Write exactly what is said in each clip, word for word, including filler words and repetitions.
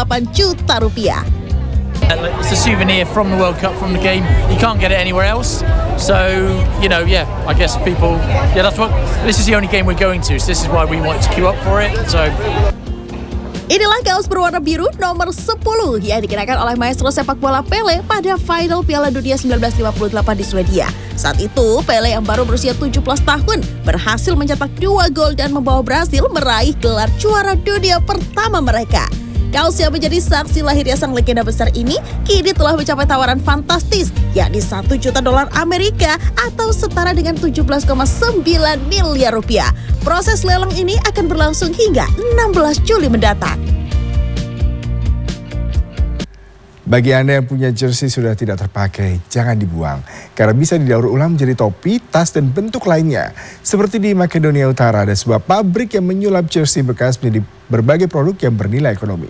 delapan juta rupiah. It's a souvenir from the World Cup, from the game. You can't get it anywhere else. So, you know, yeah, I guess people, yeah, that's what, this is the only game we're going to. So this is why we wanted to queue up for it. So. Inilah kaos berwarna biru nomor sepuluh yang dikenakan oleh maestro sepak bola Pele pada final Piala Dunia seribu sembilan ratus lima puluh delapan di Swedia. Saat itu, Pele yang baru berusia tujuh belas tahun berhasil mencetak dua gol dan membawa Brasil meraih gelar juara dunia pertama mereka. Kaos yang menjadi saksi lahirnya sang legenda besar ini kini telah mencapai tawaran fantastis, yakni satu juta dolar Amerika atau setara dengan tujuh belas koma sembilan miliar rupiah. Proses lelang ini akan berlangsung hingga enam belas Juli mendatang. Bagi Anda yang punya jersey sudah tidak terpakai, jangan dibuang. Karena bisa didaur ulang menjadi topi, tas, dan bentuk lainnya. Seperti di Makedonia Utara, ada sebuah pabrik yang menyulap jersey bekas menjadi berbagai produk yang bernilai ekonomi.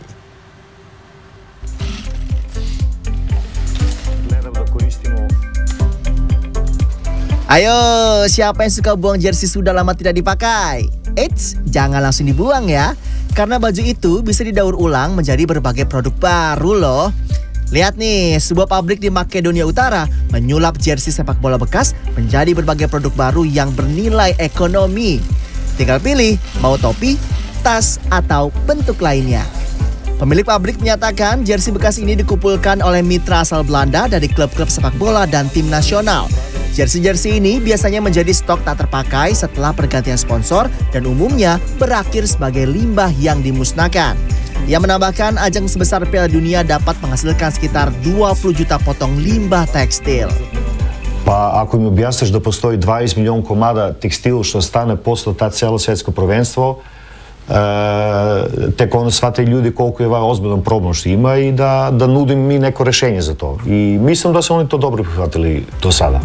Ayo, siapa yang suka buang jersey sudah lama tidak dipakai? Eits, jangan langsung dibuang ya. Karena baju itu bisa didaur ulang menjadi berbagai produk baru loh. Lihat nih, sebuah pabrik di Makedonia Utara menyulap jersey sepak bola bekas menjadi berbagai produk baru yang bernilai ekonomi. Tinggal pilih mau topi, tas, atau bentuk lainnya. Pemilik pabrik menyatakan jersey bekas ini dikumpulkan oleh mitra asal Belanda dari klub-klub sepak bola dan tim nasional. Jersey-jersey ini biasanya menjadi stok tak terpakai setelah pergantian sponsor dan umumnya berakhir sebagai limbah yang dimusnahkan. Ia menambahkan ajang sebesar Piala Dunia dapat menghasilkan sekitar dua puluh juta potong limbah tekstil. Pa ako mi objasniš da postoji dvadeset milion komada tekstila što stane posle ta celo svetsko prvenstvo, e, tek onda shvate ljudi koliko je ovaj ozbiljan problem što ima i da, da nudim mi neko rešenje za to. I mislim da su oni to dobro prihvatili do sada.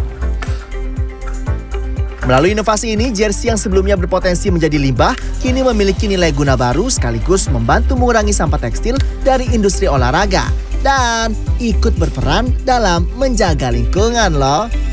Melalui inovasi ini, jersey yang sebelumnya berpotensi menjadi limbah, kini memiliki nilai guna baru sekaligus membantu mengurangi sampah tekstil dari industri olahraga. Dan ikut berperan dalam menjaga lingkungan loh.